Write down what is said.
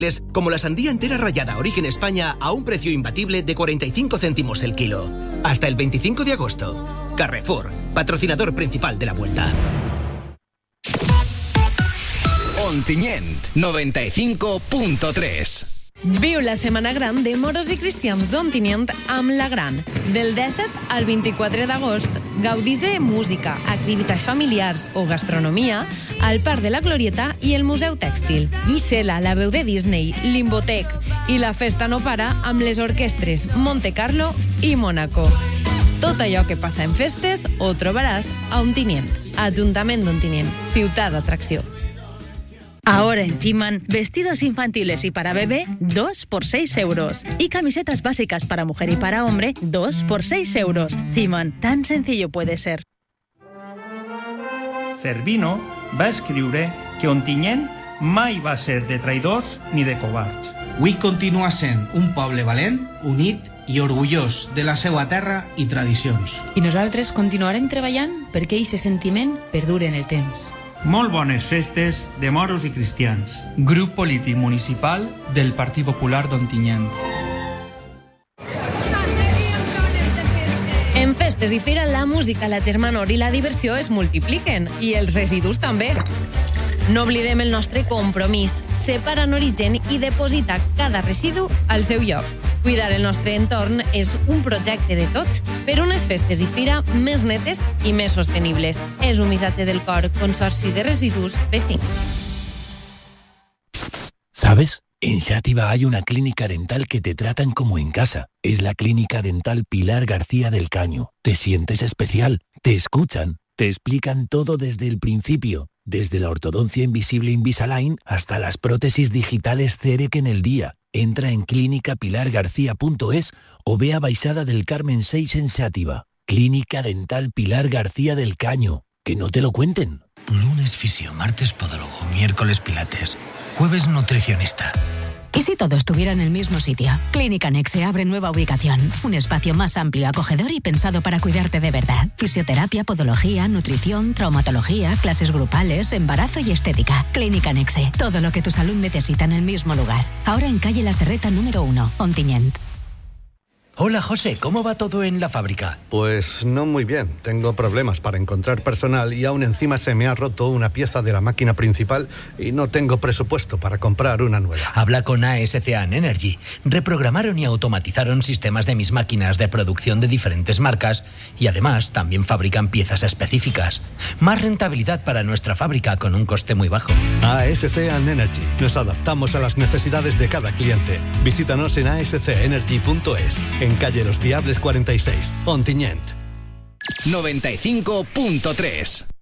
como la sandía entera rallada Origen España a un precio imbatible de 45 céntimos el kilo. Hasta el 25 de agosto. Carrefour, patrocinador principal de la Vuelta. Ontinyent 95.3. Viu la Setmana Gran de Moros i Cristians d'Ontinyent amb La Gran. Del 17 al 24 d'agost, gaudís de música, activitats familiars o gastronomia al Parc de la Glorieta i el Museu Tèxtil. Gisela, la veu de Disney, Limbotec i la festa no para amb les orquestres Monte Carlo i Mónaco. Tot allò que passa en festes ho trobaràs a Ontinyent. Ajuntament d'Ontinyent, ciutat d'atracció. Ahora en Ciman, vestidos infantiles y para bebé, 2 por 6 euros. Y camisetas básicas para mujer y para hombre, 2 por 6 euros. Ciman, tan sencillo puede ser. Cervino va escriure que Ontinyent mai va ser de traïdors ni de covards. Avui continua sent un poble valent, unit i orgullós de la seva terra i tradicions. I nosaltres continuarem treballant perquè aquest sentiment perdure en el temps. Molt bones festes de moros i cristians. Grup polític municipal del Partit Popular d'Ontinyent. En festes i fira, la música, la germanor i la diversió es multipliquen, i els residus també. No oblidem el nostre compromís, separar en origen i depositar cada residu al seu lloc. Cuidar el nostre entorn és un projecte de tots per unes festes i fira més netes i més sostenibles. És un missatge del COR, Consorci de Residus B5. ¿Sabes? En Xàtiva hay una clínica dental que te tratan como en casa. Es la Clínica Dental Pilar García del Caño. Te sientes especial, te escuchan, te explican todo desde el principio. Desde la ortodoncia invisible Invisalign hasta las prótesis digitales CEREC en el día. Entra en clínicapilargarcía.es o ve a Baixada del Carmen 6 en Xàtiva. Clínica Dental Pilar García del Caño. Que no te lo cuenten. Lunes fisio, martes podólogo, miércoles pilates, jueves nutricionista. ¿Y si todo estuviera en el mismo sitio? Clínica Nexe abre nueva ubicación. Un espacio más amplio, acogedor y pensado para cuidarte de verdad. Fisioterapia, podología, nutrición, traumatología, clases grupales, embarazo y estética. Clínica Nexe. Todo lo que tu salud necesita en el mismo lugar. Ahora en calle La Serreta número 1, Ontinyent. Hola José, ¿cómo va todo en la fábrica? Pues no muy bien. Tengo problemas para encontrar personal y aún encima se me ha roto una pieza de la máquina principal y no tengo presupuesto para comprar una nueva. Habla con ASCAN Energy. Reprogramaron y automatizaron sistemas de mis máquinas de producción de diferentes marcas y además también fabrican piezas específicas. Más rentabilidad para nuestra fábrica con un coste muy bajo. ASCAN Energy. Nos adaptamos a las necesidades de cada cliente. Visítanos en ascenergy.es. En calle Los Diables 46, Ontinyent. 95.3.